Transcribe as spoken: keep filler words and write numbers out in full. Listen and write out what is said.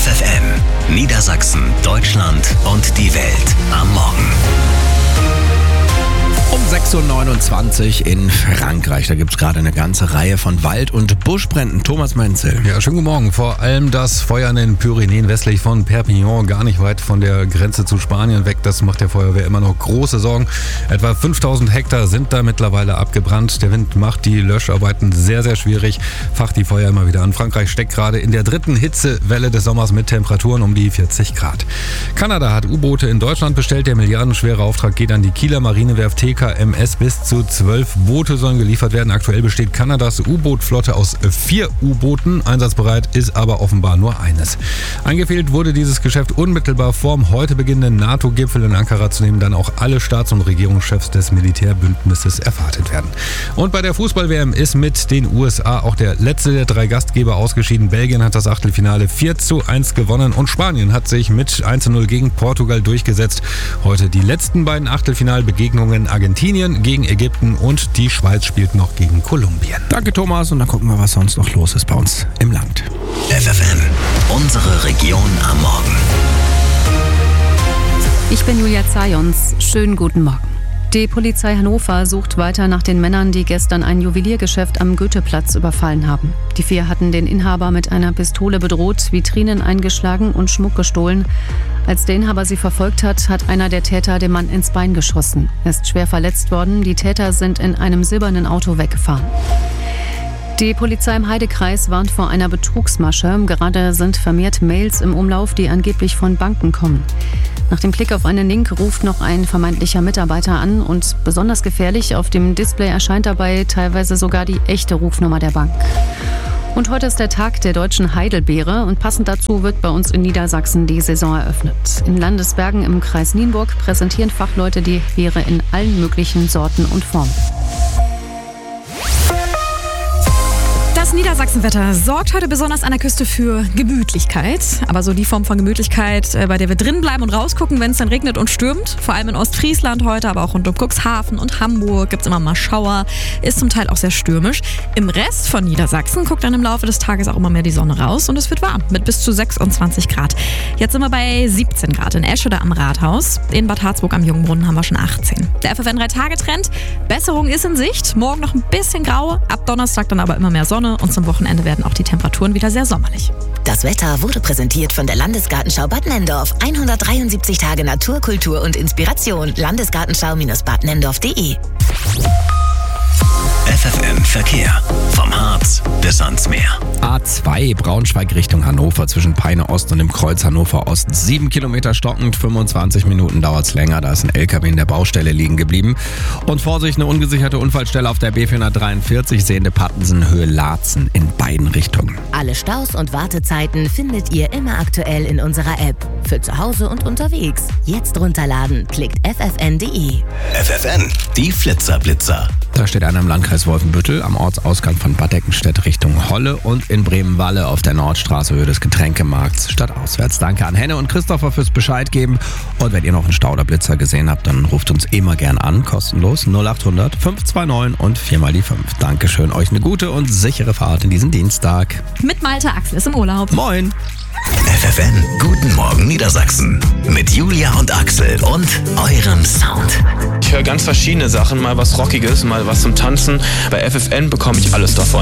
F F M, Niedersachsen, Deutschland und die Welt am Morgen. Um sechs Uhr neunundzwanzig in Frankreich. Da gibt es gerade eine ganze Reihe von Wald- und Buschbränden. Thomas Menzel. Ja, schönen guten Morgen. Vor allem das Feuer in den Pyrenäen westlich von Perpignan, gar nicht weit von der Grenze zu Spanien weg. Das macht der Feuerwehr immer noch große Sorgen. Etwa fünftausend Hektar sind da mittlerweile abgebrannt. Der Wind macht die Löscharbeiten sehr, sehr schwierig. Facht die Feuer immer wieder an. Frankreich steckt gerade in der dritten Hitzewelle des Sommers mit Temperaturen um die vierzig Grad. Kanada hat U-Boote in Deutschland bestellt. Der milliardenschwere Auftrag geht an die Kieler Marinewerft T K M S. Bis zu zwölf Boote sollen geliefert werden. Aktuell besteht Kanadas U-Boot-Flotte aus vier U-Booten. Einsatzbereit ist aber offenbar nur eines. Eingefehlt wurde dieses Geschäft unmittelbar vorm heute beginnenden NATO-Gipfel in Ankara, zu dem dann auch alle Staats- und Regierungschefs des Militärbündnisses erwartet werden. Und bei der Fußball-W M ist mit den U S A auch der letzte der drei Gastgeber ausgeschieden. Belgien hat das Achtelfinale vier zu eins gewonnen und Spanien hat sich mit eins zu null gegen Portugal durchgesetzt. Heute die letzten beiden Achtelfinalbegegnungen: Argentinien gegen Ägypten und die Schweiz spielt noch gegen Kolumbien. Danke, Thomas. Und dann gucken wir, was sonst noch los ist bei uns im Land. F F M, unsere Region am Morgen. Ich bin Julia Zajons. Schönen guten Morgen. Die Polizei Hannover sucht weiter nach den Männern, die gestern ein Juweliergeschäft am Goetheplatz überfallen haben. Die vier hatten den Inhaber mit einer Pistole bedroht, Vitrinen eingeschlagen und Schmuck gestohlen. Als der Inhaber sie verfolgt hat, hat einer der Täter dem Mann ins Bein geschossen. Er ist schwer verletzt worden. Die Täter sind in einem silbernen Auto weggefahren. Die Polizei im Heidekreis warnt vor einer Betrugsmasche. Gerade sind vermehrt Mails im Umlauf, die angeblich von Banken kommen. Nach dem Klick auf einen Link ruft noch ein vermeintlicher Mitarbeiter an und besonders gefährlich, auf dem Display erscheint dabei teilweise sogar die echte Rufnummer der Bank. Und heute ist der Tag der deutschen Heidelbeere und passend dazu wird bei uns in Niedersachsen die Saison eröffnet. In Landesbergen im Kreis Nienburg präsentieren Fachleute die Beere in allen möglichen Sorten und Formen. Das Niedersachsenwetter sorgt heute besonders an der Küste für Gemütlichkeit. Aber so die Form von Gemütlichkeit, bei der wir drin bleiben und rausgucken, wenn es dann regnet und stürmt. Vor allem in Ostfriesland heute, aber auch rund um Cuxhaven und Hamburg gibt es immer mal Schauer. Ist zum Teil auch sehr stürmisch. Im Rest von Niedersachsen guckt dann im Laufe des Tages auch immer mehr die Sonne raus. Und es wird warm mit bis zu sechsundzwanzig Grad. Jetzt sind wir bei siebzehn Grad in Eschede am Rathaus. In Bad Harzburg am Jungbrunnen haben wir schon achtzehn. Der F F N drei Tage Trend. Besserung ist in Sicht. Morgen noch ein bisschen grau. Ab Donnerstag dann aber immer mehr Sonne. Und zum Wochenende werden auch die Temperaturen wieder sehr sommerlich. Das Wetter wurde präsentiert von der Landesgartenschau Bad Nenndorf. hundertdreiundsiebzig Tage Natur, Kultur und Inspiration. Landesgartenschau-bad nenndorf punkt de. F F M Verkehr. Vom Harz bis ans Meer. A zwei Braunschweig Richtung Hannover zwischen Peine Ost und dem Kreuz Hannover Ost. Sieben Kilometer stockend, fünfundzwanzig Minuten dauert es länger. Da ist ein L K W in der Baustelle liegen geblieben. Und Vorsicht, eine ungesicherte Unfallstelle auf der B vierhundertdreiundvierzig, sehende Pattensen Höhe Laatzen in beiden Richtungen. Alle Staus und Wartezeiten findet ihr immer aktuell in unserer App. Für zu Hause und unterwegs. Jetzt runterladen. Klickt f f n punkt de. F F N, die Flitzerblitzer. Da steht einer im Landkreis Wolfenbüttel am Ortsausgang von Bad Eckenstedt Richtung Holle und in Bremen-Walle auf der Nordstraße Höhe des Getränkemarkts stadtauswärts. Danke an Henne und Christopher fürs Bescheid geben. Und wenn ihr noch einen Stauderblitzer gesehen habt, dann ruft uns immer gern an, kostenlos null acht hundert fünf zwei neun und vier mal die fünf. Dankeschön, euch eine gute und sichere Fahrt in diesen Dienstag. Mit Malte, Axel ist im Urlaub. Moin! F F N, guten Morgen Niedersachsen. Mit Julia und Axel und eurem Sound. Ich höre ganz verschiedene Sachen, mal was Rockiges, mal was zum Tanzen. Bei F F N bekomme ich alles davon.